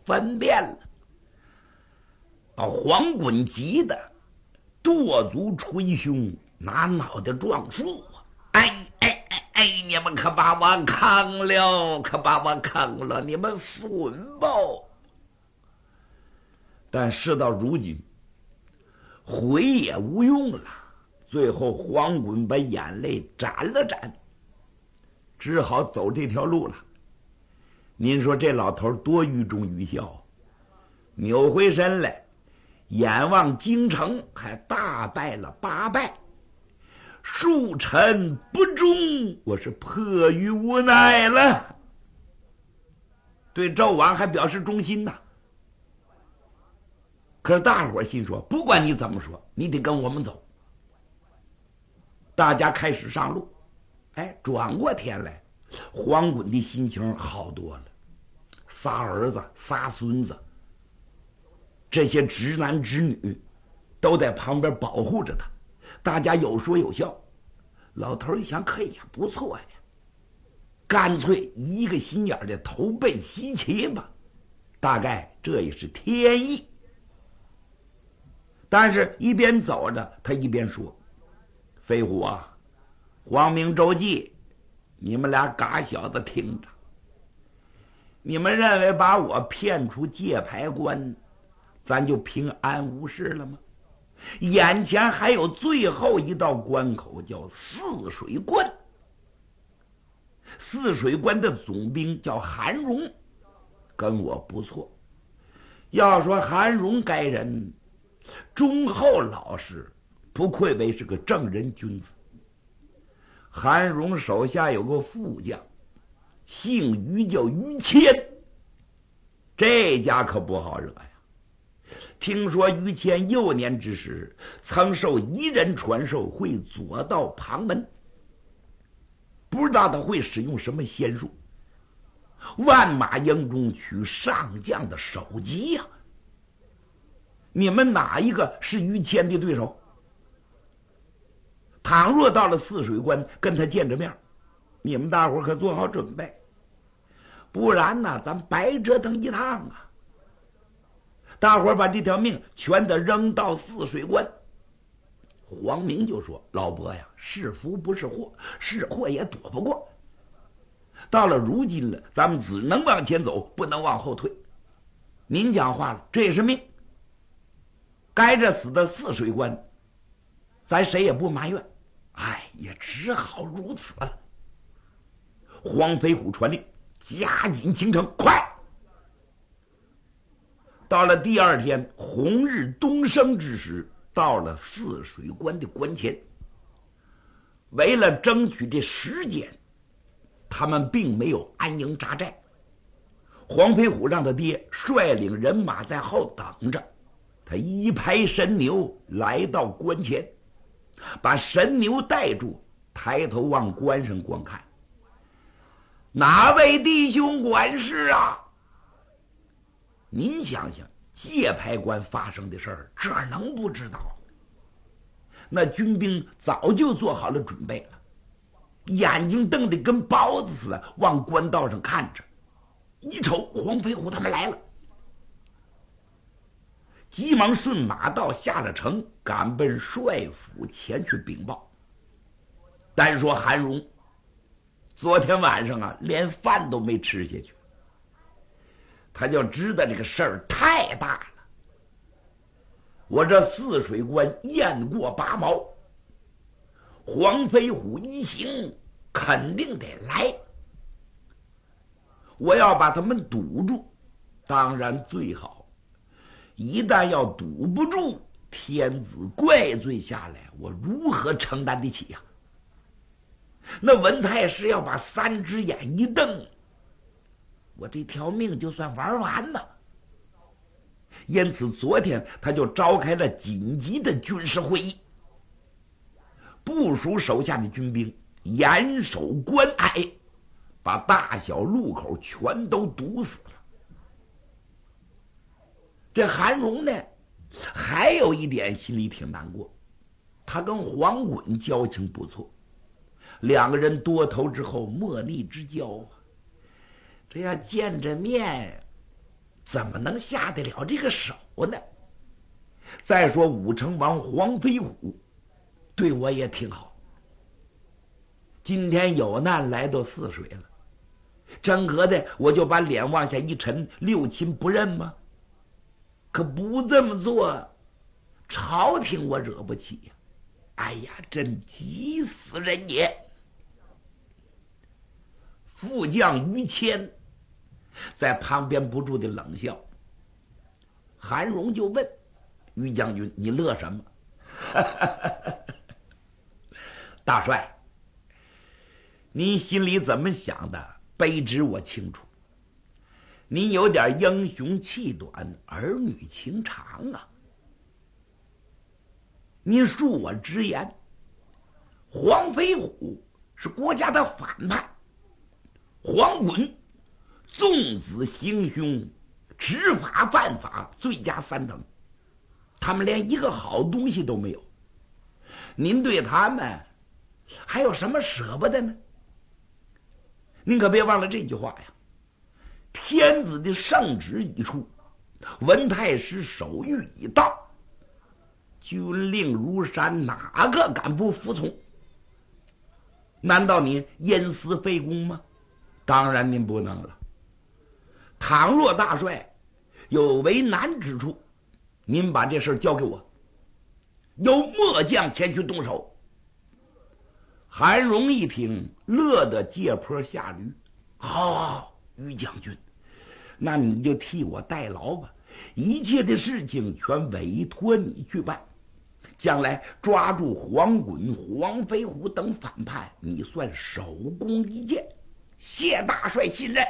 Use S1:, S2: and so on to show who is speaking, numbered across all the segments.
S1: 分辨了。把黄滚急的跺足捶胸，拿脑袋撞树啊！哎，你们可把我坑了，可把我坑了，你们损吧！但事到如今，悔也无用了。最后黄滚把眼泪沾了沾，只好走这条路了。您说这老头多愚忠愚孝，扭回身来，眼望京城，还大败了8败。恕臣不忠，我是迫于无奈了。对纣王还表示忠心呢。可是大伙心说，不管你怎么说，你得跟我们走。大家开始上路。转过天来，黄滚的心情好多了。仨儿子仨孙子，这些直男直女都在旁边保护着他，大家有说有笑。老头一想，可以呀，不错呀，干脆一个心眼的投奔西岐吧，大概这也是天意。但是一边走着，他一边说：飞虎啊，黄明周记，你们俩嘎小子听着，你们认为把我骗出界牌关，咱就平安无事了吗？眼前还有最后一道关口，叫泗水关。泗水关的总兵叫韩荣，跟我不错。要说韩荣该人忠厚老实，不愧为是个正人君子。韩荣手下有个副将，姓于，叫于谦，这家可不好惹呀。听说于谦幼年之时曾受一人传授会左道旁门，不知道他会使用什么仙术，万马营中取上将的首级呀。你们哪一个是于谦的对手？倘若到了泗水关跟他见着面，你们大伙可做好准备，不然呢，咱白折腾一趟啊！大伙把这条命全得扔到泗水关。黄明就说：老伯呀，是福不是祸，是祸也躲不过。到了如今了，咱们只能往前走，不能往后退。您讲话了，这也是命，该着死的泗水关，咱谁也不埋怨，也只好如此了。黄飞虎传令，加紧行程，快！到了第二天红日东升之时，到了泗水关的关前。为了争取这时间，他们并没有安营扎寨。黄飞虎让他爹率领人马在后等着，他一拍神牛来到关前，把神牛带住，抬头往关上观看。哪位弟兄管事啊？您想想，界牌关发生的事儿，这能不知道？那军兵早就做好了准备了，眼睛瞪得跟包子似的，往关道上看着。一瞅，黄飞虎他们来了，急忙顺马道下了城，赶奔帅府前去禀报。单说韩荣，昨天晚上啊，连饭都没吃下去，他就知道这个事儿太大了。我这泗水关雁过拔毛，黄飞虎一行肯定得来，我要把他们堵住，当然最好。一旦要堵不住，天子怪罪下来，我如何承担得起呀？那文太师要把3只眼一瞪，我这条命就算玩完了。因此昨天他就召开了紧急的军事会议，部署手下的军兵严守关隘，把大小路口全都堵死了。这韩荣呢，还有一点心里挺难过，他跟黄滚交情不错，两个人多头之后莫逆之交啊。这要见着面， 怎么能下得了这个手呢？再说武成王黄飞虎对我也挺好，今天有难来到泗水了，真格的我就把脸往下一沉，六亲不认吗？可不这么做，朝廷我惹不起呀！哎呀，真急死人也！副将于谦在旁边不住的冷笑。韩荣就问于将军：“你乐什么？”大帅，你心里怎么想的？卑职我清楚。你有点英雄气短，儿女情长啊。您恕我直言，黄飞虎是国家的反派，黄衮纵子行凶，执法犯法，罪加3等。他们连一个好东西都没有，您对他们还有什么舍不得呢？您可别忘了这句话呀！天子的圣旨已出，文太师手谕已到，军令如山，哪个敢不服从？难道你因私废公吗？当然您不能了。倘若大帅有为难之处，您把这事交给我，由末将前去动手。韩荣一听，乐得借坡下驴。好，于将军，那你就替我代劳吧，一切的事情全委托你去办。将来抓住黄衮、黄飞虎等反派，你算首功一件，谢大帅信任。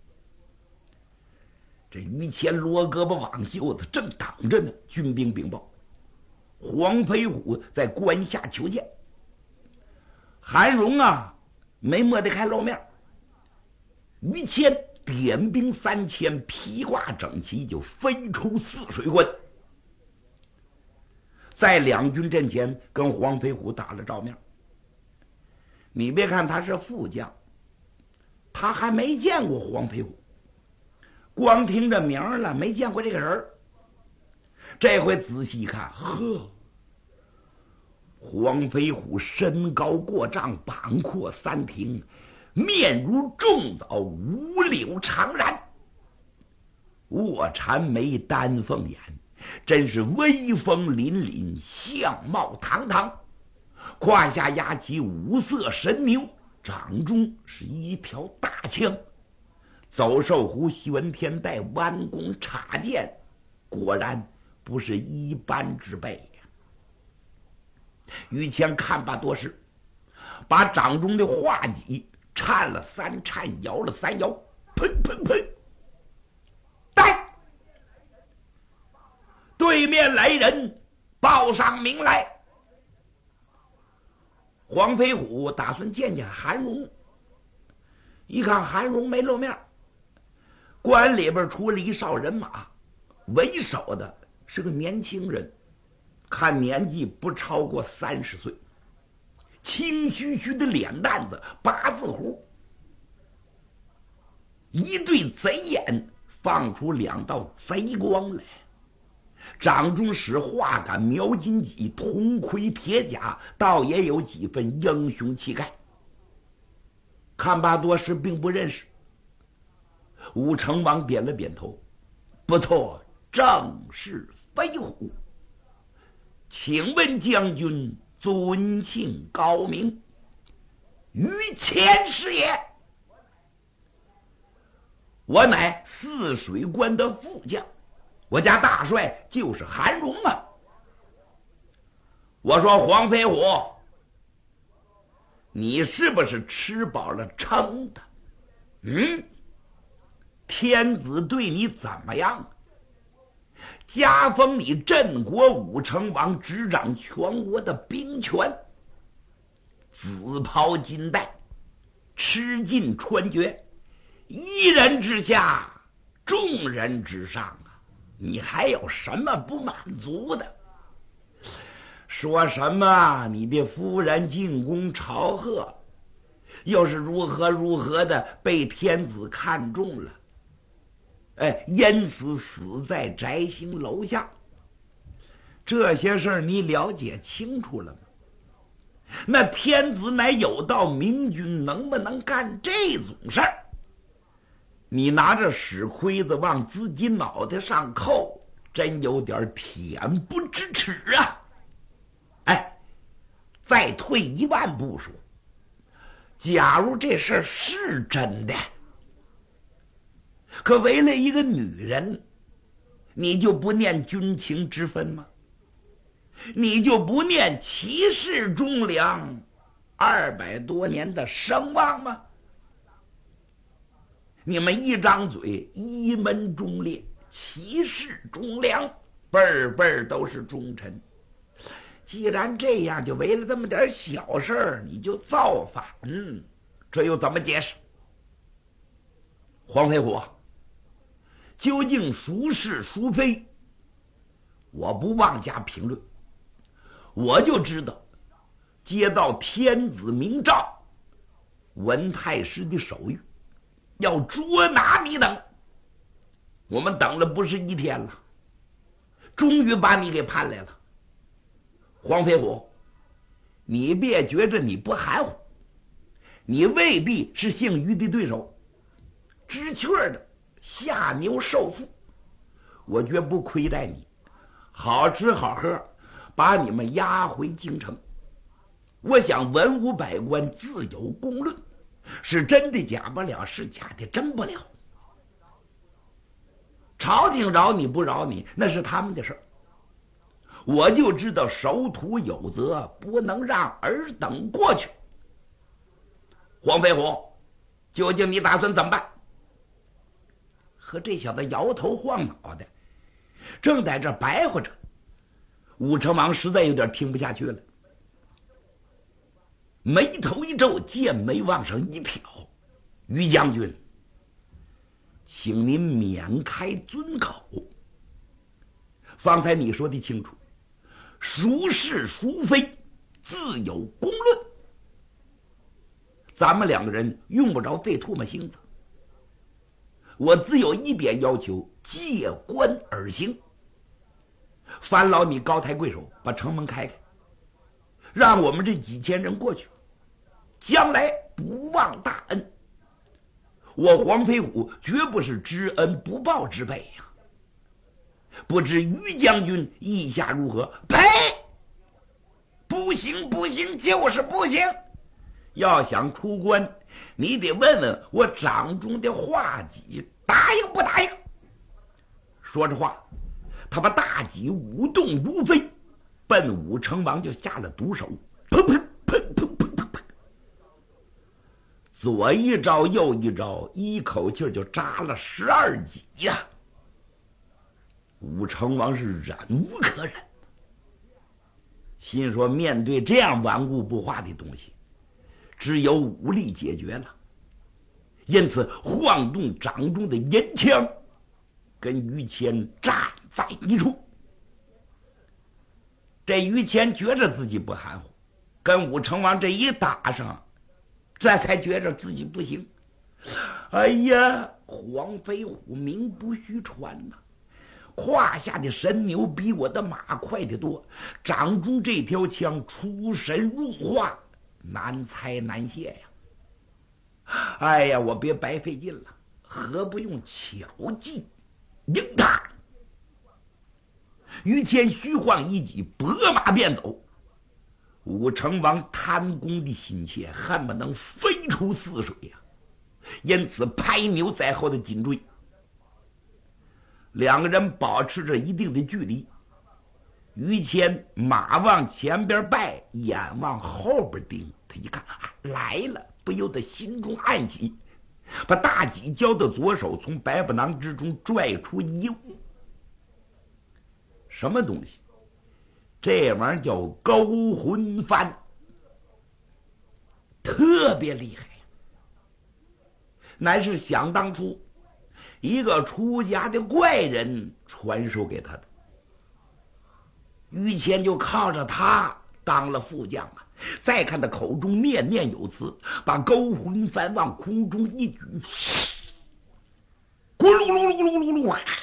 S1: 这于谦罗胳膊挽袖子，正等着呢。军兵禀报，黄飞虎在关下求见。韩荣啊，没摸得开露面。于谦点兵3000，披挂整齐，就飞出泗水关，在两军阵前跟黄飞虎打了照面。你别看他是副将，他还没见过黄飞虎，光听着名了，没见过这个人。这回仔细一看，呵，黄飞虎身高过丈，膀阔3庭，面如重枣，五柳长髯，卧蚕眉，丹凤眼，真是威风凛凛，相貌堂堂。胯下压起5色神牛，掌中是一条大枪，走兽弧玄天带，弯弓插箭，果然不是一般之辈呀。于谦看罢多时，把掌中的画戟颤了3颤，摇了3摇，砰砰砰！带对面来人，报上名来。黄飞虎打算见见韩荣，一看韩荣没露面，关里边出了一哨人马，为首的是个年轻人，看年纪不超过30岁，青须须的脸蛋子，八字胡，一对贼眼放出2道贼光来，掌中使画杆描金戟，铜盔铁甲，倒也有几分英雄气概。看罢多时并不认识。武成王点了点头，不错，正是飞虎。请问将军尊姓高名？于谦是也。我乃泗水关的副将，我家大帅就是韩荣啊。我说黄飞虎，你是不是吃饱了撑的？天子对你怎么样？加封你镇国武成王，执掌全国的兵权，紫袍金带，吃尽穿爵，一人之下，众人之上啊！你还有什么不满足的？说什么你的夫人进宫朝贺，又是如何的被天子看中了？ 因此死在摘星楼下。这些事儿你了解清楚了吗？那天子乃有道明君，能不能干这种事儿？你拿着屎盔子往自己脑袋上扣，真有点恬不知耻啊！再退一万步说，假如这事儿是真的，可为了一个女人，你就不念军情之分吗？你就不念骑士忠良200多年的声望吗？你们一张嘴一门忠烈，骑士忠良，辈辈都是忠臣。既然这样，就为了这么点小事儿你就造反，这又怎么解释？黄飞虎，究竟孰是孰非，我不妄加评论。我就知道，接到天子明诏，文太师的手谕，要捉拿你等。我们等了不是一天了，终于把你给判来了。黄飞虎，你别觉着你不含糊，你未必是姓于的对手，知趣的下牛受缚，我绝不亏待你，好吃好喝，把你们押回京城。我想文武百官自有公论，是真的假不了，是假的真不了。朝廷饶你不饶你，那是他们的事儿。我就知道守土有责，不能让尔等过去。黄飞虎，究竟你打算怎么办？和这小子摇头晃脑的，正在这白活着。武成王实在有点听不下去了，眉头一皱，剑眉往上一挑：“于将军，请您免开尊口。方才你说的清楚，孰是孰非，自有公论。咱们两个人用不着费唾沫星子，我只有一点要求：借关而行。烦劳你高抬贵手，把城门开开，让我们这几千人过去，将来不忘大恩。我黄飞虎绝不是知恩不报之辈呀！不知于将军意下如何？”“呸！不行，不行，就是不行！要想出关，你得问问我掌中的画戟答应不答应。”说着话，他把大戟舞动如飞，奔武成王就下了毒手。砰砰砰砰砰砰砰，左一招右一招，一口气就扎了12戟呀！武成王是忍无可忍，心说面对这样顽固不化的东西，只有武力解决了。因此晃动掌中的银枪，跟于谦战在一处。这于谦觉着自己不含糊，跟武成王这一打上，这才觉着自己不行。哎呀，黄飞虎名不虚传呐，胯下的神牛比我的马快得多，掌中这条枪出神入化，难猜难卸呀！哎呀，我别白费劲了，何不用巧计赢他？于谦虚晃一戟，拨马便走。武成王贪功的心切，恨不能飞出泗水呀！因此拍牛在后的紧追。两个人保持着一定的距离，于谦马往前边拜，眼往后边盯。他一看来了，不由得心中暗喜，把大戟交到左手，从百宝囊之中拽出一物。什么东西？这玩意儿叫勾魂幡，特别厉害，乃是想当初一个出家的怪人传授给他的。于谦就靠着他当了副将啊！再看他口中念念有词，把勾魂幡往空中一举，滚！ 噜噜噜噜噜噜噜。